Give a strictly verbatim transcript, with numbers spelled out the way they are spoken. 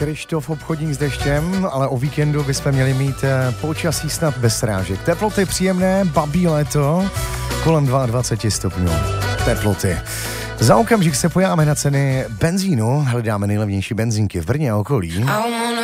Krištof, obchodník s deštěm, ale o víkendu bychom měli mít počasí snad bez srážek. Teploty příjemné, babí léto, kolem dvacet dva stupňů teploty. Za okamžik se pojáme na ceny benzínu, hledáme nejlevnější benzínky v Brně a okolí.